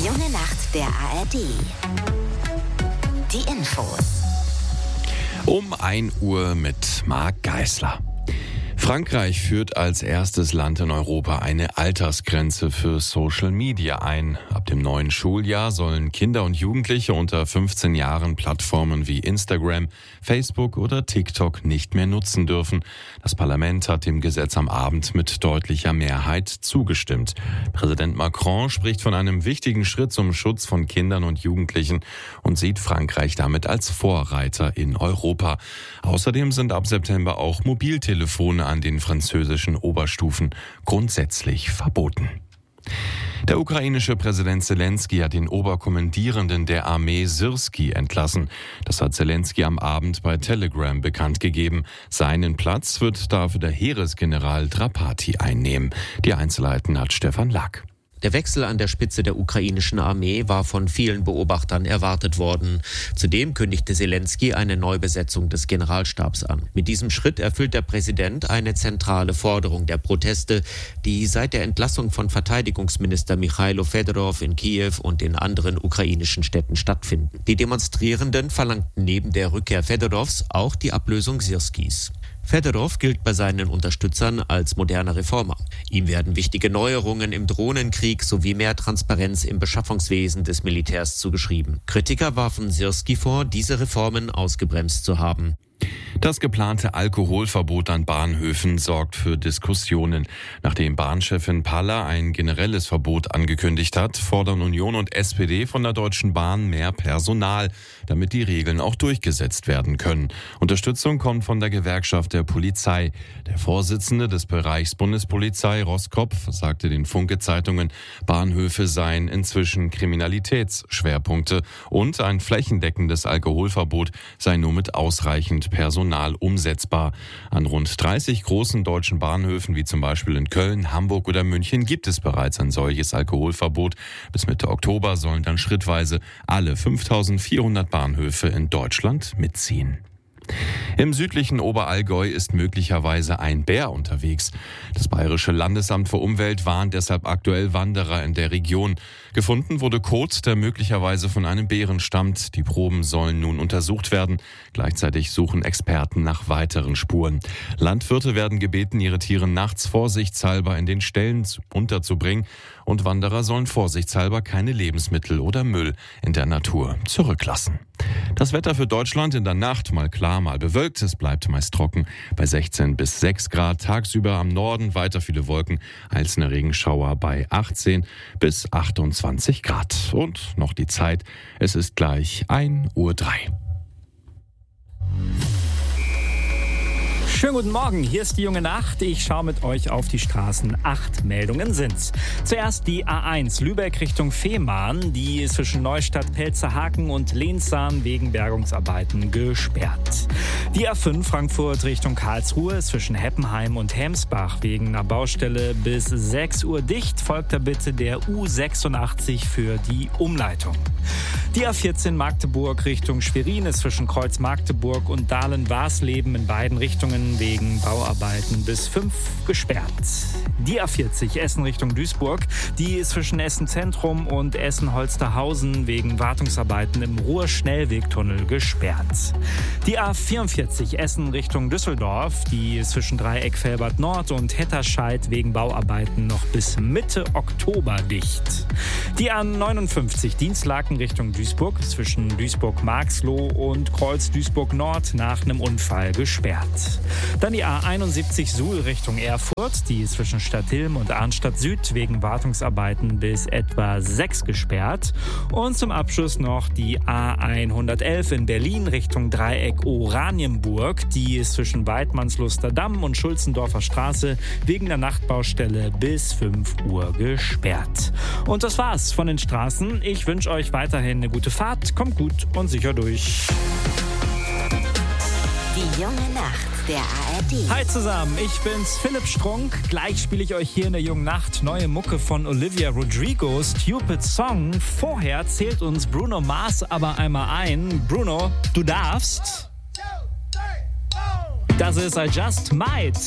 Die junge Nacht der ARD. Die Infos. Um 1 Uhr mit Marc Geisler. Frankreich führt als erstes Land in Europa eine Altersgrenze für Social Media ein. Ab dem neuen Schuljahr sollen Kinder und Jugendliche unter 15 Jahren Plattformen wie Instagram, Facebook oder TikTok nicht mehr nutzen dürfen. Das Parlament hat dem Gesetz am Abend mit deutlicher Mehrheit zugestimmt. Präsident Macron spricht von einem wichtigen Schritt zum Schutz von Kindern und Jugendlichen und sieht Frankreich damit als Vorreiter in Europa. Außerdem sind ab September auch Mobiltelefone an den französischen Oberstufen grundsätzlich verboten. Der ukrainische Präsident Selenskyj hat den Oberkommandierenden der Armee Syrskij entlassen. Das hat Selenskyj am Abend bei Telegram bekannt gegeben. Seinen Platz wird dafür der Heeresgeneral Drapati einnehmen. Die Einzelheiten hat Stefan Lack. Der Wechsel an der Spitze der ukrainischen Armee war von vielen Beobachtern erwartet worden. Zudem kündigte Selenskyj eine Neubesetzung des Generalstabs an. Mit diesem Schritt erfüllt der Präsident eine zentrale Forderung der Proteste, die seit der Entlassung von Verteidigungsminister Michailo Fedorov in Kiew und in anderen ukrainischen Städten stattfinden. Die Demonstrierenden verlangten neben der Rückkehr Fedorovs auch die Ablösung Syrskijs. Fedorov gilt bei seinen Unterstützern als moderner Reformer. Ihm werden wichtige Neuerungen im Drohnenkrieg sowie mehr Transparenz im Beschaffungswesen des Militärs zugeschrieben. Kritiker warfen Syrskij vor, diese Reformen ausgebremst zu haben. Das geplante Alkoholverbot an Bahnhöfen sorgt für Diskussionen. Nachdem Bahnchefin Palla ein generelles Verbot angekündigt hat, fordern Union und SPD von der Deutschen Bahn mehr Personal, damit die Regeln auch durchgesetzt werden können. Unterstützung kommt von der Gewerkschaft der Polizei. Der Vorsitzende des Bereichs Bundespolizei, Roskopf, sagte den Funke-Zeitungen, Bahnhöfe seien inzwischen Kriminalitätsschwerpunkte und ein flächendeckendes Alkoholverbot sei nur mit ausreichend Personal umsetzbar. An rund 30 großen deutschen Bahnhöfen, wie zum Beispiel in Köln, Hamburg oder München, gibt es bereits ein solches Alkoholverbot. Bis Mitte Oktober sollen dann schrittweise alle 5.400 Bahnhöfe in Deutschland mitziehen. Im südlichen Oberallgäu ist möglicherweise ein Bär unterwegs. Das Bayerische Landesamt für Umwelt warnt deshalb aktuell Wanderer in der Region. Gefunden wurde Kot, der möglicherweise von einem Bären stammt. Die Proben sollen nun untersucht werden. Gleichzeitig suchen Experten nach weiteren Spuren. Landwirte werden gebeten, ihre Tiere nachts vorsichtshalber in den Ställen unterzubringen. Und Wanderer sollen vorsichtshalber keine Lebensmittel oder Müll in der Natur zurücklassen. Das Wetter für Deutschland in der Nacht mal klar, mal bewölkt. Es bleibt meist trocken bei 16 bis 6 Grad. Tagsüber am Norden weiter viele Wolken, einzelne Regenschauer bei 18 bis 28 Grad. Und noch die Zeit, es ist gleich 1:03 Uhr. Schönen guten Morgen, hier ist die junge Nacht. Ich schaue mit euch auf die Straßen. 8 Meldungen sind's. Zuerst die A1 Lübeck Richtung Fehmarn. Die ist zwischen Neustadt, Pelzerhaken und Lehnsahn wegen Bergungsarbeiten gesperrt. Die A5 Frankfurt Richtung Karlsruhe ist zwischen Heppenheim und Hemsbach wegen einer Baustelle bis 6 Uhr dicht. Folgt da bitte der U86 für die Umleitung. Die A14 Magdeburg Richtung Schwerin ist zwischen Kreuz Magdeburg und Dahlen-Warsleben in beiden Richtungen wegen Bauarbeiten bis 5 gesperrt. Die A40 Essen Richtung Duisburg, die ist zwischen Essen Zentrum und Essen Holsterhausen wegen Wartungsarbeiten im Ruhr-Schnellwegtunnel gesperrt. Die A44 Essen Richtung Düsseldorf, die ist zwischen Dreieck Velbert Nord und Hetterscheid wegen Bauarbeiten noch bis Mitte Oktober dicht. Die A59 Dienstlaken Richtung Duisburg ist zwischen Duisburg-Marxloh und Kreuz Duisburg Nord nach einem Unfall gesperrt. Dann die A71 Suhl Richtung Erfurt, die ist zwischen Stadthilm und Arnstadt Süd wegen Wartungsarbeiten bis etwa 6 gesperrt. Und zum Abschluss noch die A111 in Berlin Richtung Dreieck Oranienburg, die ist zwischen Weidmannsluster Damm und Schulzendorfer Straße wegen der Nachtbaustelle bis 5 Uhr gesperrt. Und das war's von den Straßen. Ich wünsche euch weiterhin eine gute Fahrt, kommt gut und sicher durch. Die junge Nacht der ARD. Hi zusammen, ich bin's, Philipp Strunk. Gleich spiele ich euch hier in der jungen Nacht neue Mucke von Olivia Rodrigo, Stupid Song. Vorher zählt uns Bruno Mars aber einmal ein. Bruno, du darfst. Das ist I Just Might.